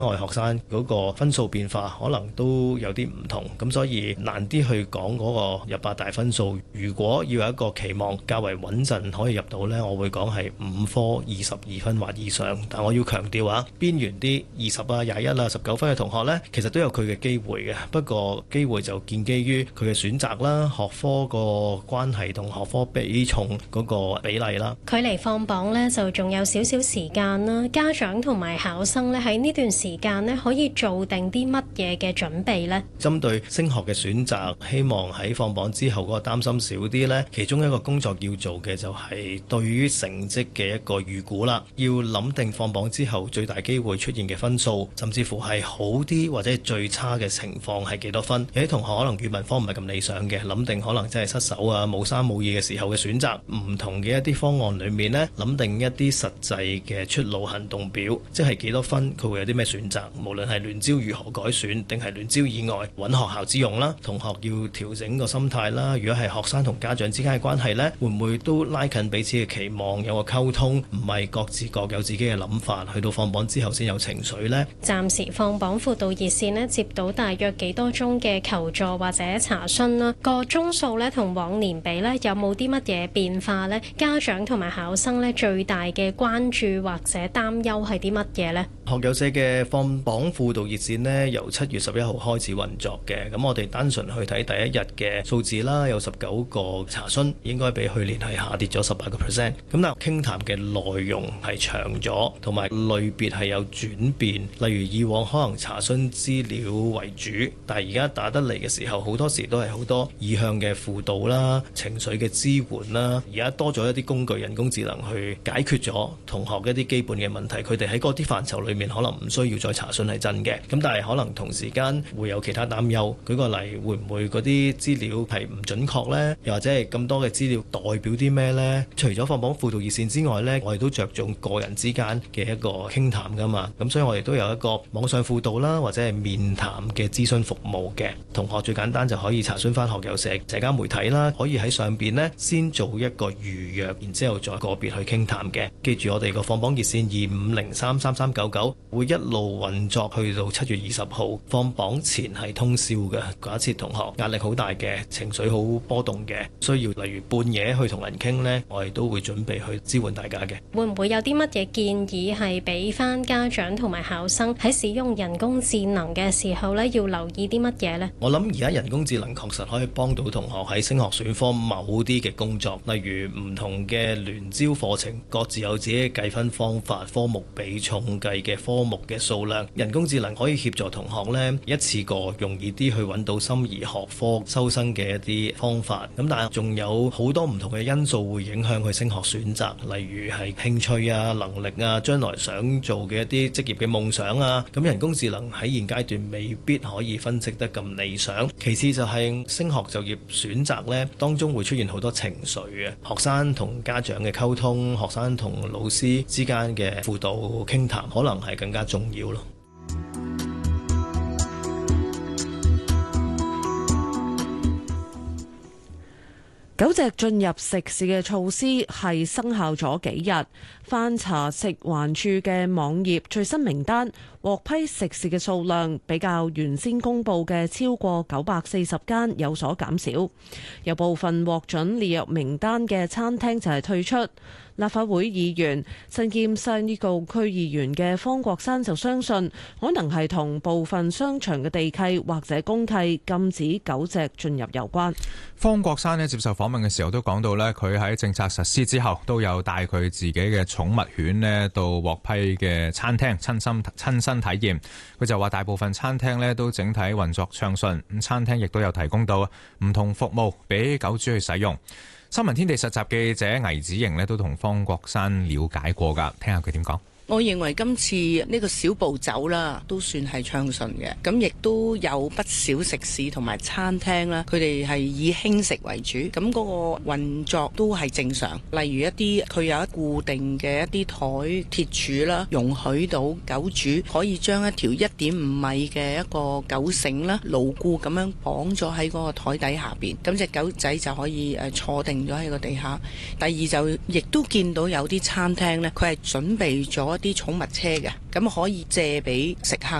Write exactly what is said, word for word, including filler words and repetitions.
外學生嗰個分數變化可能都有啲唔同，咁所以難啲去講嗰個入八大分數。如果要有一個期望較為穩陣可以入到呢，我會講係五科二十二分或以上。但我要強調啊，邊緣啲二十啊、廿一啊、十九分嘅同學呢，其實都有佢嘅機會嘅。不過機會就建基於佢嘅選擇啦、學科個關係同學科比重嗰個比例啦。 距離放榜呢，就仲有少少時間啦，家長同埋考生呢，喺呢段時間呢，可以做定啲乜嘢嘅準備呢？ 針對升學嘅選擇，希望喺放榜之後嗰個擔心少啲呢。其中一個工作要做嘅就係對於成績嘅一個預估啦，要諗定放榜之後最大機會出現嘅分數，甚至乎係好啲或者最差嘅情況係幾多分。有啲同學可能語文科唔係咁理想嘅，諗定可能真係失手啊、冇三冇二嘅時候嘅選擇，唔同嘅一啲方案裡面呢，諗定一啲實際嘅出路行動表，即係幾多分佢會有啲咩選擇，無論係聯招如何改選，定係聯招以外揾學校之用啦。同學要調整個心態啦。如果係學生同家長之間嘅關係呢，會唔會都拉近彼此嘅期望，有個溝通，唔係各自各有自己嘅諗法，去到放榜之後先有情緒呢？ 暫時放榜輔導熱線呢，接到大約幾多宗嘅求助或者查詢啦，個宗數呢，同往年比呢，有冇啲乜嘢變化呢？家長同埋考生呢，最大嘅關注或者擔憂係啲乜嘢呢？ 學友社嘅放榜輔導熱線呢，由七月十一號開始運作嘅。咁我哋單純去睇第一日嘅數字啦，有十九個查詢，應該比去年係下跌咗十八個 percent。咁但係傾談嘅內容係長咗，同埋類別係有轉變。例如以往可能查詢資料為主，但係而家打得嚟嘅時候，好多時都係好多意向嘅輔導啦、情緒嘅支援啦。而家多咗一啲工具，人工智能去解決咗同學一啲基本嘅問題。佢哋喺嗰啲範疇裏面可能唔需要再查詢係真嘅。咁但係可能同時間會有其他擔憂。舉個例，會唔會嗰啲資料係唔準確呢？又或者係咁多嘅資料代表啲咩呢？除咗放榜輔導熱線之外呢，我哋都着重個人之間嘅一個傾談噶嘛。咁所以我哋都有一個網上輔導啦，或者係面談嘅諮詢服務嘅。同學最簡單就可以查詢翻學友社社交媒體啦，可以喺上邊呢先做一個預約，然之後再個別去傾談嘅。記住我哋個放榜熱線二五零三三三九九會一路運作去到七月二十號。放榜前係通宵嘅。假設同學壓力好大嘅，情緒好波動嘅，需要例如半夜去同人傾呢，我哋都會準備去支援大家嘅。 會唔會有啲乜嘢建議係俾翻家長同埋考生喺使用人工智能嘅時候呢，要留意啲乜嘢呢？ 我諗而家人工智能確實可以幫到同學喺升學選科某啲嘅工作，例如唔同嘅聯招課程各自有自己嘅計分方法、科目比重計嘅科目嘅數量。人工智能可以協助同學呢一次過容易啲去揾到心儀學科收生嘅一啲方法。咁但係仲有好多唔同嘅因素會影響佢升學選擇，例如係興趣啊、能力啊、將來想做嘅一啲職業嘅夢想啊。咁人工智能喺現階段未必可以分析得咁理想。其次就係升學就業選擇呢，當中會出現好多情緒嘅，學生同家長嘅溝通，學生同老師之間嘅輔導傾談，可能係更加重要咯。 九隻進入食肆嘅措施係生效咗幾日，翻查食環署嘅網頁最新名單，獲批食肆嘅數量比較原先公佈嘅超過九百四十間有所減少，有部分獲准列入名單嘅餐廳就係退出。立法會議員身兼西呢個區議員嘅方國珊就相信，可能係同部分商場嘅地契或者公契禁止狗隻進入有關。 方國珊呢接受訪問嘅時候都講到呢，佢喺政策實施之後都有帶佢自己嘅寵物犬呢到獲批嘅餐廳親身親身體驗。佢就話大部分餐廳呢都整體運作暢順，咁餐廳亦都有提供到唔同服務俾狗主去使用。新聞天地實習記者倪子瑩呢都同方國珊了解過㗎，聽下佢點講。 我認為今次呢個小步走啦，都算係暢順嘅。咁亦都有不少食肆同埋餐廳啦，佢哋係以輕食為主，咁嗰個運作都係正常。例如一啲佢有一固定嘅一啲台鐵柱啦，容許到狗主可以將一條一點五米嘅一個狗繩啦，牢固咁樣綁咗喺嗰個台底下邊，咁隻狗仔就可以誒坐定咗喺個地下。第二就亦都見到有啲餐廳呢，佢係準備咗啲寵物車嘅，咁可以借俾食客